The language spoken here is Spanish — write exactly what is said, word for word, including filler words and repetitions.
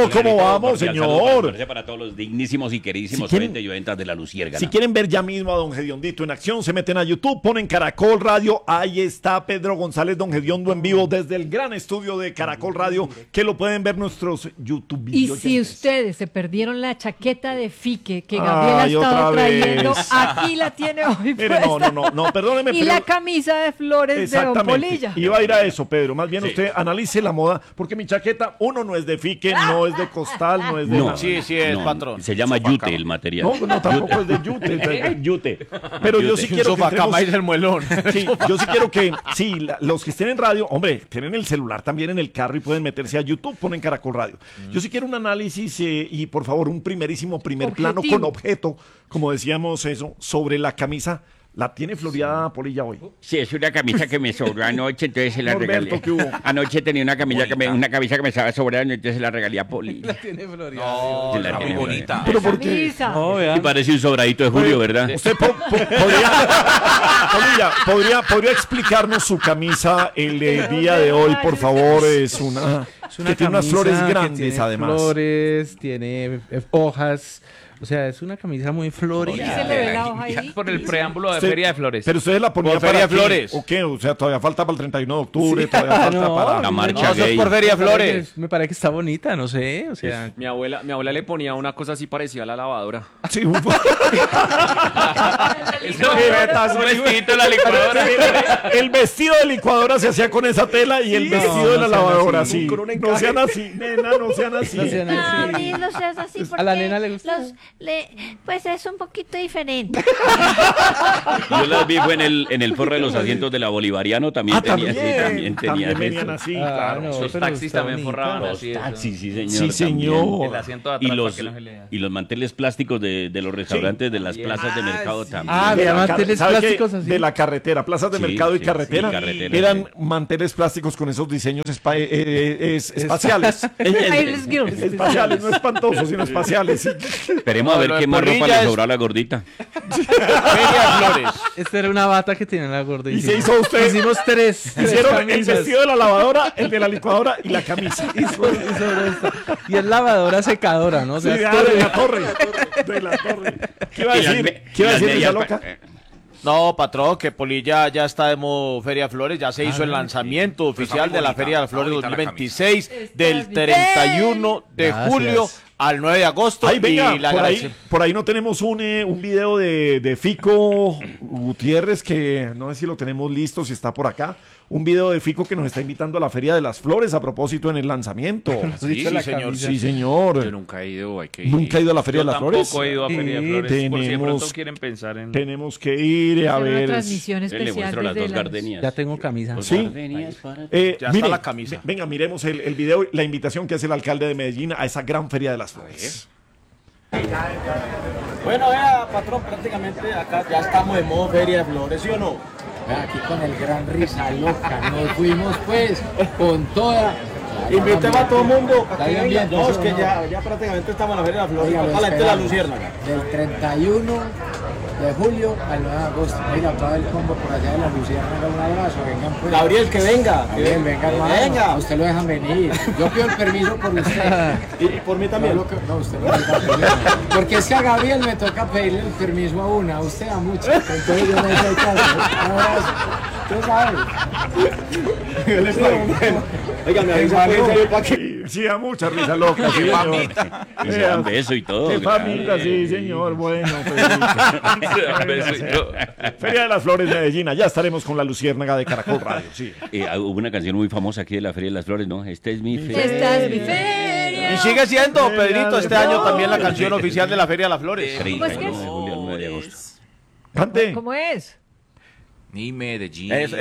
Pedro, ¿cómo vamos, señor? Para todos los dignísimos y queridísimos si quieren, oyentes y oyentas de la Luciérgana. Si quieren ver ya mismo a don Hediondito en acción, se meten a YouTube, ponen Caracol Radio. Ahí está Pedro González, don Hediondo en vivo desde el gran estudio de Caracol Radio, que lo pueden ver nuestros YouTube Y videos. si ustedes se perdieron la chaqueta de Fique que Gabriel Ay, ha estado otra trayendo, vez. aquí la tiene hoy Mire, puesta. no, no, no, no, perdóneme. Y pero... la camisa de flores de Don Polilla. Iba a ir a eso, Pedro. Más bien Sí. usted analice la moda, porque mi chaqueta, uno, no es de Fique, no es de costal, no es de No, nada. Sí, sí es, no, patrón. Se llama yute el material. No, no, tampoco es de yute. Yute. Pero yo Yute. sí quiero que Sofacama entremos- y el muelón. Sí, yo sí quiero que, sí, la- los que estén en radio, hombre, tienen el celular también en el carro y pueden meterse a YouTube, ponen Caracol Radio. Yo sí quiero un análisis eh, y por favor un primerísimo primer plano Objetivo. con objeto, como decíamos eso, sobre la camisa. ¿La tiene floreada Polilla hoy? Sí, es una camisa que me sobró anoche, entonces se la Norberto, regalé. ¿qué hubo? Anoche tenía una camisa, que me, una camisa que me estaba sobrando, entonces se la regalé a Poli. Tiene Florida. No, Se la está muy tiene bonita. ¿Pero por qué? Camisa. Y parece un sobradito de Julio, ¿verdad? Usted po- po- podría, Polilla, podría, podría explicarnos su camisa el eh, día de hoy, por favor. Es una, Es una que tiene unas camisa flores que grandes, tiene además. Flores, tiene eh, hojas. O sea, es una camisa muy ¿Y se florida. le ve la hoja ahí? Por el preámbulo de Usted- Feria de Flores. Pero ustedes la ponían Por para Feria de qué? Flores. ¿O qué? O sea, todavía falta para el treinta y uno de octubre, todavía falta No, para... La marcha No, eso es gay. por Feria de Me parece Flores. que- Me parece que está bonita, no sé. O sea, Mi abuela, mi abuela le ponía una cosa así parecida a la lavadora. Sí, un po- Un vestidito de la licuadora. el vestido de licuadora se hacía con esa tela y el vestido No, de no la sean lavadora, así. sí. Con un No encaje. sean así, nena, no sean así. no sean Ah, así. sí, no seas así porque A la nena le gusta. los- le- pues es un poquito diferente. Yo las vi fue en el, en el forro de los asientos de la Bolivariano, también Ah, tenía, también, sí, también tenía también venían eso. así, Ah, claro. no, Los pero taxis está también bonita. forraban Los así. eso. taxis, sí, señor. Sí, también. señor. El asiento de Y atrás los, para que no se lea. y los manteles plásticos de, de los restaurantes de las plazas de mercado también. Ah, De había la car- manteles ¿sabe qué? plásticos así. De la carretera, plazas de Sí, mercado y sí, carretera, sí, carretera, eran sí. manteles plásticos con esos diseños espa- eh, eh, es- espaciales. Ahí les guió. espaciales, no espantosos, sino espaciales. sí. Esperemos a No, ver lo de qué más ropa Porrilla le es- sobró a la gordita. Feria de Flores. Esta era una bata que tenía la gorda. Y se hizo usted. Hicimos tres. tres Hicieron el camisas. vestido de la lavadora, el de la licuadora y la camisa. Y sobre, y sobre esto. Y es lavadora secadora, ¿no? O Sí, sea, ah, esto- de la torre. De la torre. ¿Qué iba a Y las decir? me- ¿Qué iba a y las decir esa medias loca? pa- eh, No, patrón, que Polilla ya está de modo Feria de Flores, ya se hizo el lanzamiento oficial de la Feria de Flores dos mil veintiséis del treinta y uno de Gracias. julio al nueve de agosto. Ay, venga, y la por, gracia- ahí, por ahí no tenemos un, eh, un video de, de Fico Gutiérrez que no sé si lo tenemos listo, si está por acá. Un video de Fico que nos está invitando a la Feria de las Flores a propósito en el lanzamiento. Sí, sí, señor. Sí, señor. Yo nunca he ido, hay que ir. ¿Nunca ha ido a la Feria Yo de las Flores? tampoco he ido a Feria de Sí, Flores. Por si de tenemos- pronto quieren pensar en... Tenemos que ir a Hacer una ver. transmisión Le especial muestro las desde dos la- gardenias. Ya tengo camisa. Dos Sí. gardenias para- Eh, Ya está mire, la camisa. ve- Venga, miremos el, el video, la invitación que hace el alcalde de Medellín a esa gran Feria de las Flores. Bueno, vea, patrón, prácticamente acá ya estamos en modo Feria de Flores, ¿sí o no? Vea, aquí con el gran risa loca, nos fuimos pues con toda. Invitemos a todo el mundo para que venga. No, es que ya, ya prácticamente estamos en la Feria de las Flores, para toda la gente de la Luciérnaga. Del treinta y uno de julio al nueve de agosto. Mira, todo el combo por allá de la Luciérnaga, un abrazo, vengan pues. Gabriel, que venga. Gabriel, venga, hermano. Venga. A usted lo dejan venir. Yo pido el permiso por usted. ¿Y, y por mí también? No, lo que- no, usted no me da permiso. Porque es que a Gabriel me toca pedirle el permiso a una, a usted a muchos. Entonces yo no sé caso. Un abrazo. Usted sabe. Oiga, me avisa pues, para que... Sí, sí, a mucha risa loca. Sí, Qué señor. mamita. Y se Vea, dan beso y todo. Qué claro. famita, sí, señor. Bueno, pues, Se dan beso y todo. Feria de las Flores Medellín. Ya estaremos con la Luciérnaga de Caracol Radio. Sí. Eh, hubo una canción muy famosa aquí de la Feria de las Flores, ¿no? Esta es mi feria. Esta es mi feria. Y sigue siendo, Feria Pedrito, de este año Flores. también la canción oficial de la Feria de las Flores. ¿Cómo es que treinta y uno es? de julio al nueve de agosto. Cante. ¿Cómo es? Ni Medellín. Es-